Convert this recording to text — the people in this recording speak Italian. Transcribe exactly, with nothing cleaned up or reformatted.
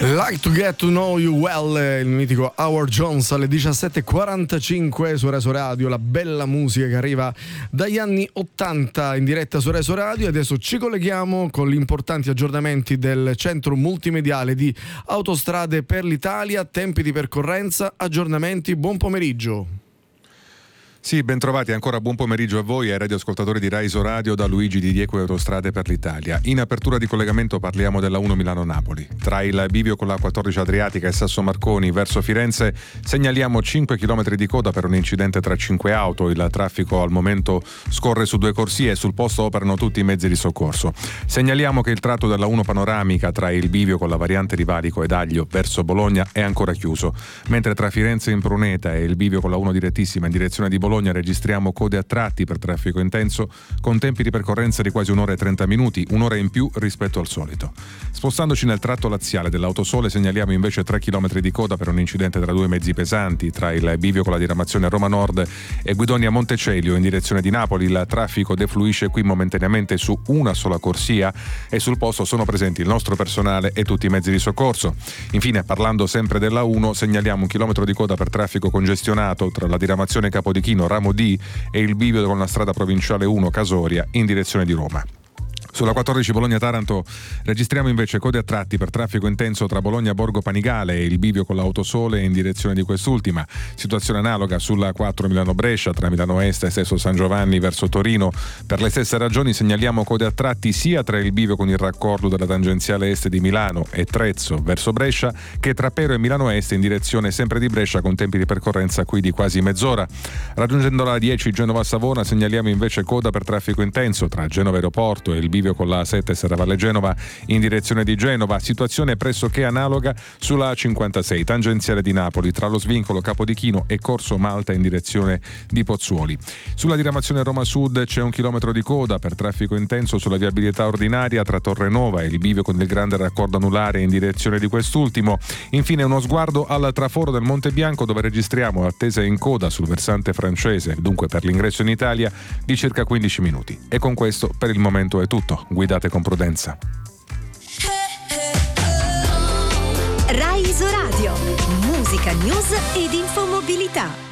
Like to get to know you well, il mitico Howard Jones alle diciassette e quarantacinque su Reso Radio, la bella musica che arriva dagli anni ottanta in diretta su Reso Radio. Adesso ci colleghiamo con gli importanti aggiornamenti del centro multimediale di Autostrade per l'Italia, tempi di percorrenza, aggiornamenti, buon pomeriggio. Sì, ben trovati, ancora buon pomeriggio a voi e ai radioascoltatori di Raiso Radio da Luigi Di Diego e Autostrade per l'Italia. In apertura di collegamento parliamo della uno Milano-Napoli. Tra il bivio con la quattordici Adriatica e Sasso Marconi verso Firenze segnaliamo cinque chilometri di coda per un incidente tra cinque auto. Il traffico al momento scorre su due corsie e sul posto operano tutti i mezzi di soccorso. Segnaliamo che il tratto della uno Panoramica tra il bivio con la variante di Valico ed Aglio verso Bologna è ancora chiuso, mentre tra Firenze in Pruneta e il bivio con la uno direttissima in direzione di Bologna Bologna registriamo code a tratti per traffico intenso con tempi di percorrenza di quasi un'ora e trenta minuti, un'ora in più rispetto al solito. Spostandoci nel tratto laziale dell'Autosole segnaliamo invece tre chilometri di coda per un incidente tra due mezzi pesanti tra il bivio con la diramazione Roma Nord e Guidonia Montecelio in direzione di Napoli. Il traffico defluisce qui momentaneamente su una sola corsia e sul posto sono presenti il nostro personale e tutti i mezzi di soccorso. Infine, parlando sempre della uno, segnaliamo un chilometro di coda per traffico congestionato tra la diramazione Capodichino Ramo D e il bivio con la strada provinciale uno Casoria in direzione di Roma. Sulla quattordici Bologna-Taranto registriamo invece code a tratti per traffico intenso tra Bologna-Borgo Panigale e il bivio con l'Autosole in direzione di quest'ultima. Situazione analoga sulla quattro Milano-Brescia tra Milano Est e Sesto San Giovanni verso Torino. Per le stesse ragioni segnaliamo code a tratti sia tra il bivio con il raccordo della tangenziale est di Milano e Trezzo verso Brescia che tra Pero e Milano Est in direzione sempre di Brescia con tempi di percorrenza qui di quasi mezz'ora. Raggiungendo la dieci Genova-Savona segnaliamo invece coda per traffico intenso tra Genova Aeroporto e il bivio con la sette Serravalle Genova in direzione di Genova, situazione pressoché analoga sulla cinquantasei tangenziale di Napoli tra lo svincolo Capodichino e Corso Malta in direzione di Pozzuoli. Sulla diramazione Roma Sud c'è un chilometro di coda per traffico intenso sulla viabilità ordinaria tra Torrenova e il bivio con il grande raccordo anulare in direzione di quest'ultimo. Infine uno sguardo al traforo del Monte Bianco dove registriamo attesa in coda sul versante francese, dunque per l'ingresso in Italia di circa quindici minuti. E con questo per il momento è tutto. Guidate con prudenza. Raiso Radio, musica, news ed infomobilità.